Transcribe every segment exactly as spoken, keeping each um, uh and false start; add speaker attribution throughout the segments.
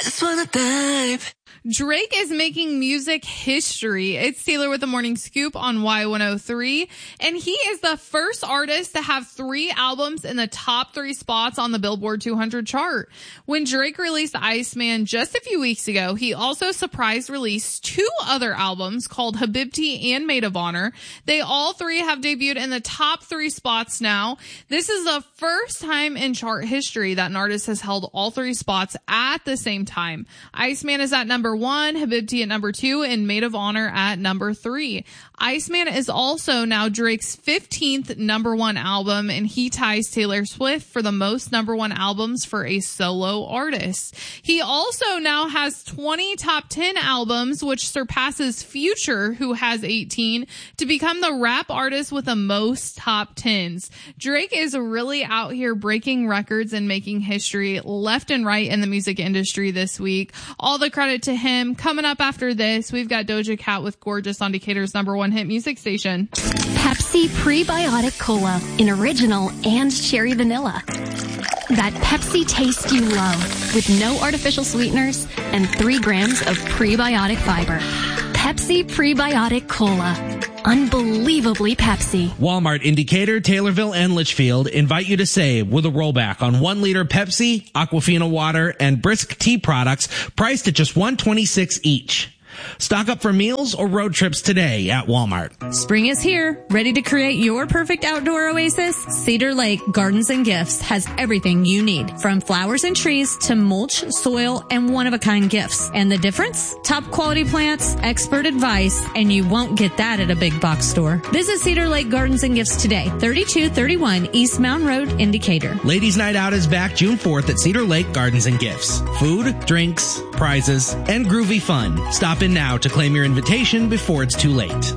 Speaker 1: I just wanna dive.
Speaker 2: Drake is making music history. It's Taylor with the Morning Scoop on Y one oh three. And he is the first artist to have three albums in the top three spots on the Billboard two hundred chart. When Drake released Iceman just a few weeks ago, he also surprise released two other albums called Habibti and Maid of Honor. They all three have debuted in the top three spots now. This is the first time in chart history that an artist has held all three spots at the same time. Iceman is at number one, Habibti at number two, and Maid of Honor at number three. Iceman is also now Drake's fifteenth number one album, and he ties Taylor Swift for the most number one albums for a solo artist. He also now has twenty top ten albums, which surpasses Future, who has eighteen, to become the rap artist with the most top tens. Drake is really out here breaking records and making history left and right in the music industry this week. All the credit to him. Coming up after this, we've got Doja Cat with Gorgeous on Decatur's number one hit music station.
Speaker 3: Pepsi Prebiotic Cola in original and cherry vanilla. That Pepsi taste you love with no artificial sweeteners and three grams of prebiotic fiber. Pepsi Prebiotic Cola. Unbelievably Pepsi.
Speaker 4: Walmart in Decatur, Taylorville, and Litchfield invite you to save with a rollback on one liter Pepsi, Aquafina water, and Brisk tea products priced at just one twenty-six each. Stock up for meals or road trips today at Walmart.
Speaker 5: Spring is here. Ready to create your perfect outdoor oasis? Cedar Lake Gardens and Gifts has everything you need, from flowers and trees to mulch, soil, and one-of-a-kind gifts. And the difference? Top quality plants, expert advice, and you won't get that at a big box store. Visit Cedar Lake Gardens and Gifts today, thirty-two thirty-one East Mountain Road in Decatur.
Speaker 4: Ladies' Night Out is back June fourth at Cedar Lake Gardens and Gifts. Food, drinks, prizes, and groovy fun. Stop in now to claim your invitation before it's too late.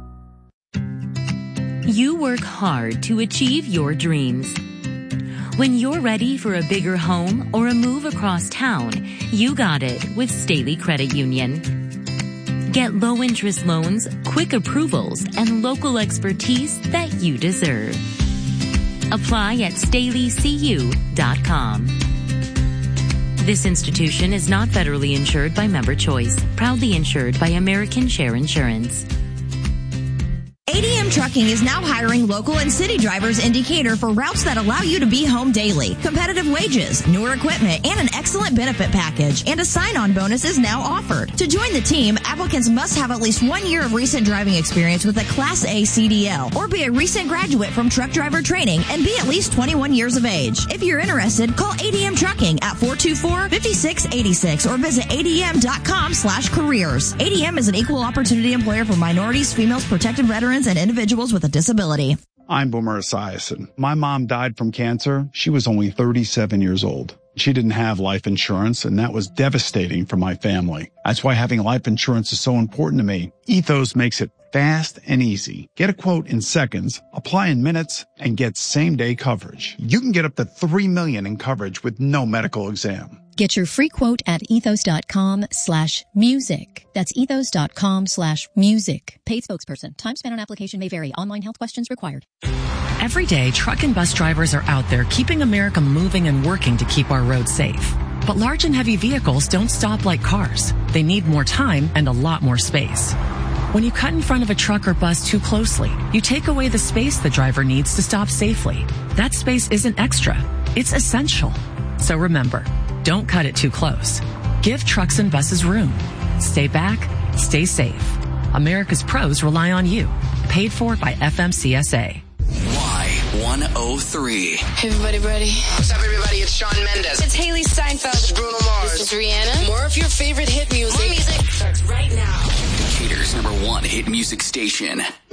Speaker 6: You work hard to achieve your dreams. When you're ready for a bigger home or a move across town, you got it with Staley Credit Union. Get low interest loans, quick approvals, and local expertise that you deserve. Apply at staley c u dot com. This institution is not federally insured by Member Choice, proudly insured by American Share Insurance.
Speaker 7: A D M Trucking is now hiring local and city drivers in Decatur for routes that allow you to be home daily. Competitive wages, newer equipment, and an excellent benefit package. And a sign-on bonus is now offered. To join the team, applicants must have at least one year of recent driving experience with a Class A C D L or be a recent graduate from truck driver training and be at least twenty-one years of age. If you're interested, call A D M Trucking at four two four, five six eight six or visit A D M dot com slash careers. A D M is an equal opportunity employer for minorities, females, protected veterans, and individuals with a disability.
Speaker 8: I'm Boomer Esiason. My mom died from cancer. She was only thirty-seven years old. She didn't have life insurance, and that was devastating for my family. That's why having life insurance is so important to me. Ethos makes it fast and easy. Get a quote in seconds, apply in minutes, and get same-day coverage. You can get up to three million dollars in coverage with no medical exam.
Speaker 9: Get your free quote at ethos.com slash music. That's ethos.com slash music. Paid spokesperson. Time spent on application may vary. Online health questions required.
Speaker 10: Every day, truck and bus drivers are out there keeping America moving and working to keep our roads safe. But large and heavy vehicles don't stop like cars. They need more time and a lot more space. When you cut in front of a truck or bus too closely, you take away the space the driver needs to stop safely. That space isn't extra. It's essential. So remember, don't cut it too close. Give trucks and buses room. Stay back, stay safe. America's pros rely on you. Paid for by F M C S A.
Speaker 1: Y one oh three.
Speaker 11: Hey, everybody ready?
Speaker 12: What's up, everybody? It's Shawn Mendes.
Speaker 11: It's Haley Steinfeld.
Speaker 12: This is Bruno Mars.
Speaker 11: This is Rihanna.
Speaker 12: More of your favorite hit music.
Speaker 11: More music starts right now.
Speaker 1: Decatur's number one hit music station.